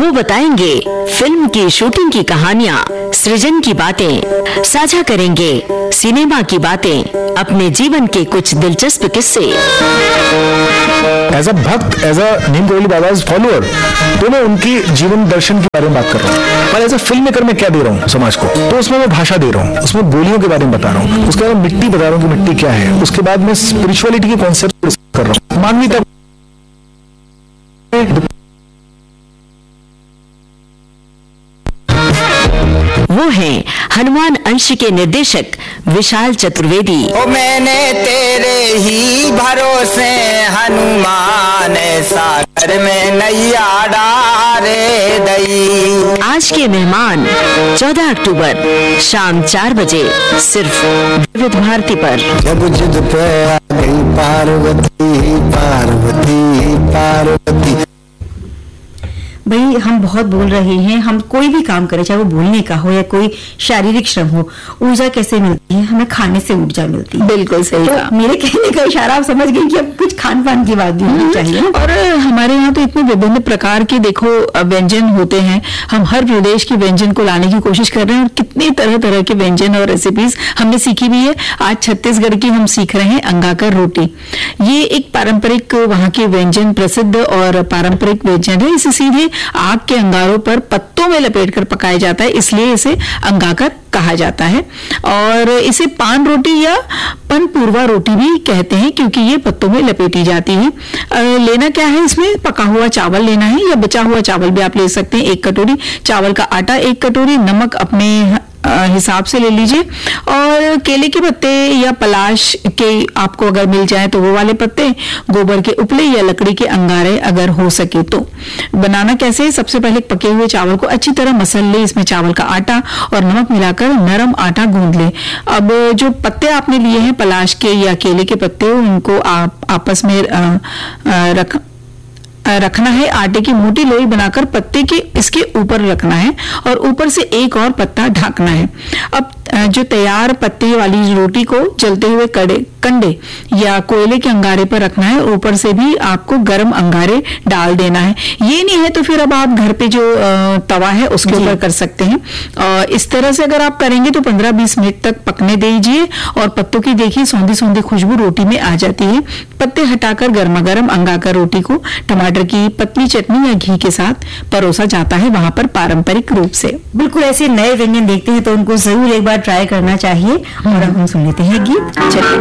वो बताएंगे फिल्म की शूटिंग की कहानियाँ, सृजन की बातें, साझा करेंगे सिनेमा की बातें, अपने जीवन के कुछ दिलचस्प किस्से। एज अ भक्त, as a Neem Karoli बाबाज follower, तो मैं उनकी जीवन दर्शन के बारे में बात कर रहा हूँ। और एज अ फिल्म मेकर मैं क्या दे रहा हूँ समाज को, तो उसमें मैं भाषा दे रहा हूँ, उसमें बोलियों के बारे में बता रहा हूँ, उसके बाद मिट्टी बता रहा हूँ कि मिट्टी क्या है, उसके बाद मैं स्पिरिचुअलिटी के कॉन्सेप्ट कर रहा हूँ, मानवीयता। वो हैं हनुमान अंश के निर्देशक विशाल चतुर्वेदी। ओ मैंने तेरे ही भरोसे हनुमान सागर में नैया डारे दई। आज के मेहमान 14 अक्टूबर शाम 4 बजे सिर्फ विविध भारती पर। जब जुद पे आ गई पार्वती पार्वती पार्वती। भाई हम बहुत बोल रहे हैं, हम कोई भी काम करें, चाहे वो बोलने का हो या कोई शारीरिक श्रम हो, ऊर्जा कैसे मिलती है? हमें खाने से ऊर्जा मिलती है। बिल्कुल सही तो कहा। मेरे कहने का इशारा आप समझ गए कि अब कुछ खान पान की बात भी होनी चाहिए। और हमारे यहाँ तो इतने विभिन्न प्रकार के देखो व्यंजन होते हैं, हम हर प्रदेश के व्यंजन को लाने की कोशिश कर रहे हैं और कितनी तरह तरह के व्यंजन और रेसिपीज हमने सीखी भी है। आज छत्तीसगढ़ की हम सीख रहे हैं अंगाकर रोटी। ये एक पारंपरिक वहाँ के व्यंजन, प्रसिद्ध और पारंपरिक व्यंजन है। इसे सीधे आग के अंगारों पर पत्तों में लपेटकर पकाया जाता है, इसलिए इसे अंगाकर कहा जाता है। और इसे पान रोटी या पनपूर्वा रोटी भी कहते हैं, क्योंकि ये पत्तों में लपेटी जाती है। लेना क्या है, इसमें पका हुआ चावल लेना है या बचा हुआ चावल भी आप ले सकते हैं। 1 कटोरी चावल का आटा, 1 कटोरी नमक अपने हिसाब से ले लीजिए, और केले के पत्ते या पलाश के आपको अगर मिल जाए तो वो वाले पत्ते, गोबर के उपले या लकड़ी के अंगारे अगर हो सके तो। बनाना कैसे है, सबसे पहले पके हुए चावल को अच्छी तरह मसल ले, इसमें चावल का आटा और नमक मिलाकर नरम आटा गूंद ले। अब जो पत्ते आपने लिए हैं पलाश के या केले के पत्ते, उनको आप आपस में रखना है। आटे की मोटी लोई बनाकर पत्ते के इसके ऊपर रखना है और ऊपर से एक और पत्ता ढकना है। अब जो तैयार पत्ते वाली रोटी को जलते हुए कंडे या कोयले के अंगारे पर रखना है, ऊपर से भी आपको गर्म अंगारे डाल देना है। ये नहीं है तो फिर अब आप घर पे जो तवा है उसके ऊपर कर सकते हैं। और इस तरह से अगर आप करेंगे तो 15-20 मिनट तक पकने दीजिए और पत्तों की देखिए सौंधी सौंधी खुशबू रोटी में आ जाती है। पत्ते हटाकर गर्मा गर्म अंगाकर रोटी को टमाटर की पतली चटनी या घी के साथ परोसा जाता है वहां पर पारंपरिक रूप से। बिल्कुल ऐसे नए व्यंजन देखते हैं तो उनको जरूर एक बार ट्राई करना चाहिए। और अब हम सुन लेते हैं गीत। चलिए।